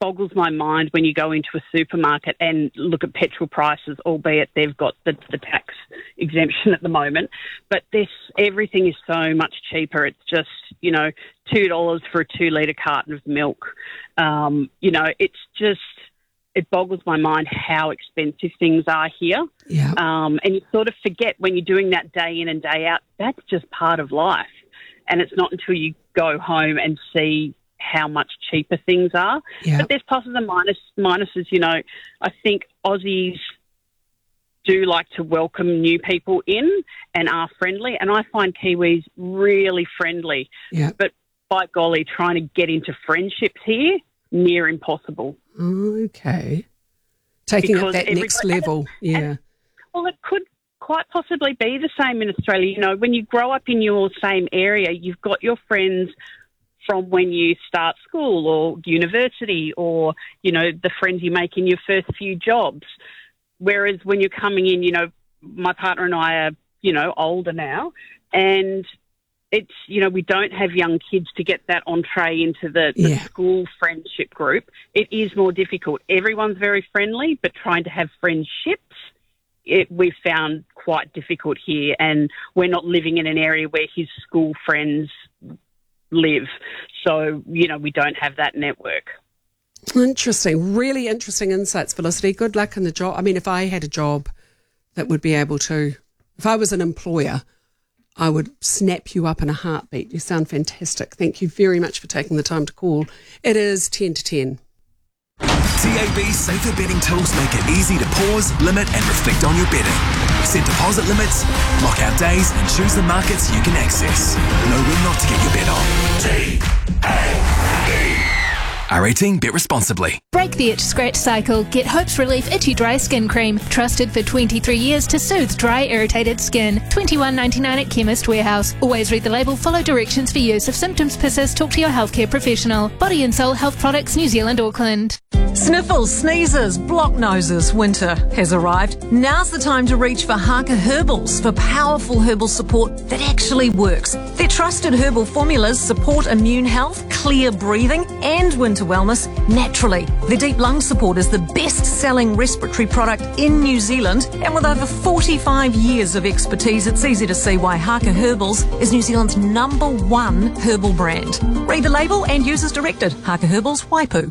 boggles my mind when you go into a supermarket and look at petrol prices, albeit they've got the tax exemption at the moment. But everything is so much cheaper. It's just, $2 for a 2-litre carton of milk. It boggles my mind how expensive things are here. Yeah. And you sort of forget when you're doing that day in and day out, that's just part of life. And it's not until you go home and see how much cheaper things are. Yeah. But there's pluses and minuses. I think Aussies do like to welcome new people in and are friendly. And I find Kiwis really friendly. Yeah. But by golly, trying to get into friendships here, near impossible. Okay. Taking it that next level, yeah. Well, it could quite possibly be the same in Australia. When you grow up in your same area, you've got your friends from when you start school or university or, the friends you make in your first few jobs. Whereas when you're coming in, my partner and I are, older now, and it's, we don't have young kids to get that entree into the school friendship group. It is more difficult. Everyone's very friendly, but trying to have friendships, we've found quite difficult here. And we're not living in an area where his school friends live. So, we don't have that network. Interesting. Really interesting insights, Felicity. Good luck in the job. I mean, if I had a job that would be able to, if I was an employer, I would snap you up in a heartbeat. You sound fantastic. Thank you very much for taking the time to call. It is 10 to 10. TAB's safer betting tools make it easy to pause, limit and reflect on your betting. Set deposit limits, lock out days and choose the markets you can access. Know when not to get your bet on. TAB. R18, bet responsibly. Break the itch scratch cycle. Get Hope's Relief Itchy Dry Skin Cream. Trusted for 23 years to soothe dry, irritated skin. $21.99 at Chemist Warehouse. Always read the label, follow directions for use. If symptoms persist, talk to your healthcare professional. Body and Soul Health Products, New Zealand, Auckland. Sniffles, sneezes, block noses, winter has arrived. Now's the time to reach for Haka Herbals for powerful herbal support that actually works. Their trusted herbal formulas support immune health, clear breathing and winter wellness naturally. Their deep lung support is the best-selling respiratory product in New Zealand, and with over 45 years of expertise, it's easy to see why Haka Herbals is New Zealand's #1 herbal brand. Read the label and use as directed. Haka Herbals, Waipu.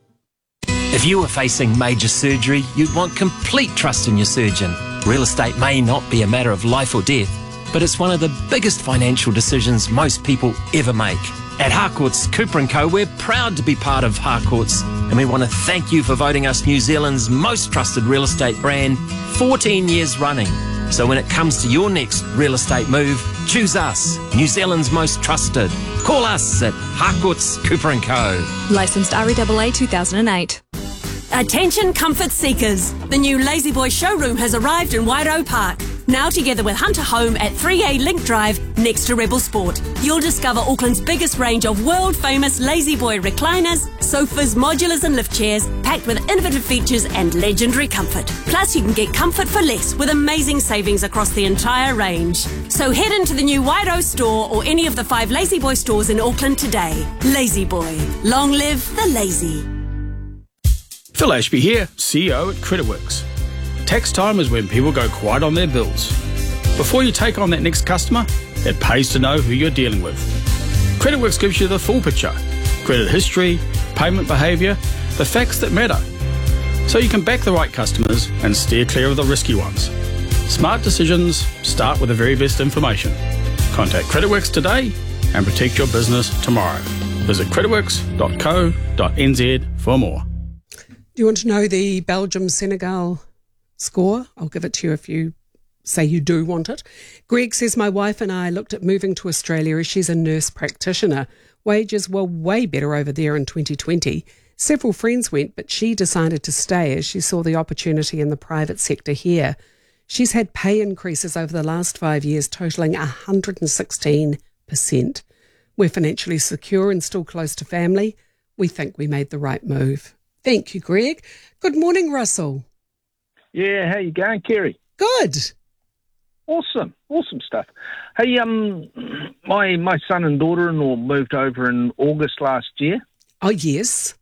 If you were facing major surgery, you'd want complete trust in your surgeon. Real estate may not be a matter of life or death, but it's one of the biggest financial decisions most people ever make. At Harcourts Cooper & Co, we're proud to be part of Harcourts, and we want to thank you for voting us New Zealand's most trusted real estate brand 14 years running. So when it comes to your next real estate move, choose us, New Zealand's most trusted. Call us at Harcourts Cooper & Co. Licensed REAA 2008. Attention comfort seekers. The new Lazy Boy showroom has arrived in Wairau Park. Now together with Hunter Home at 3A Link Drive next to Rebel Sport. You'll discover Auckland's biggest range of world-famous Lazy Boy recliners, sofas, modulars and lift chairs, packed with innovative features and legendary comfort. Plus you can get comfort for less with amazing savings across the entire range. So head into the new Wairau store or any of the 5 Lazy Boy stores in Auckland today. Lazy Boy. Long live the lazy. Phil Ashby here, CEO at CreditWorks. Tax time is when people go quiet on their bills. Before you take on that next customer, it pays to know who you're dealing with. CreditWorks gives you the full picture: credit history, payment behaviour, the facts that matter. So you can back the right customers and steer clear of the risky ones. Smart decisions start with the very best information. Contact CreditWorks today and protect your business tomorrow. Visit creditworks.co.nz for more. Do you want to know the Belgium-Senegal score? I'll give it to you if you say you do want it. Greg says, my wife and I looked at moving to Australia as she's a nurse practitioner. Wages were way better over there in 2020. Several friends went, but she decided to stay as she saw the opportunity in the private sector here. She's had pay increases over the last 5 years totalling 116%. We're financially secure and still close to family. We think we made the right move. Thank you, Greg. Good morning, Russell. Yeah, how you going, Kerry? Good. Awesome stuff. Hey, my son and daughter-in-law moved over in August last year. Oh, yes.